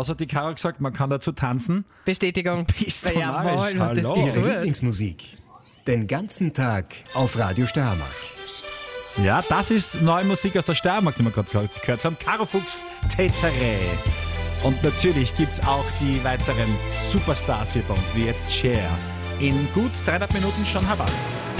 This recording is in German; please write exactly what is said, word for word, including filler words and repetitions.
Was hat die Caro gesagt? Man kann dazu tanzen. Bestätigung. Bist du Jawohl, narrisch? das ist Hallo. gut. Ihre Lieblingsmusik. Den ganzen Tag auf Radio Steiermark. Ja, das ist neue Musik aus der Steiermark, die wir gerade gehört haben. Caro Fuchs, Tänzerei. Und natürlich gibt es auch die weiteren Superstars hier bei uns, wie jetzt Cher. In gut dreieinhalb Minuten schon Habat.